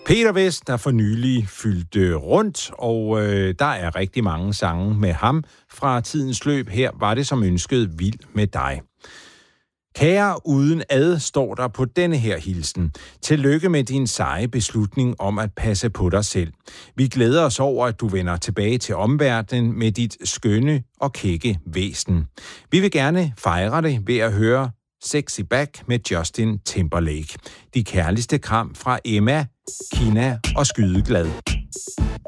Peter Vest, der for nylig fyldte rundt, og der er rigtig mange sange med ham fra tidens løb. Her var det som ønsket Vild med dig. Kære uden ad, står der på denne her hilsen. Tillykke med din seje beslutning om at passe på dig selv. Vi glæder os over, at du vender tilbage til omverdenen med dit skønne og kække væsen. Vi vil gerne fejre det ved at høre Sexy Back med Justin Timberlake. De kærligste kram fra Emma, Kina og Skydeglad.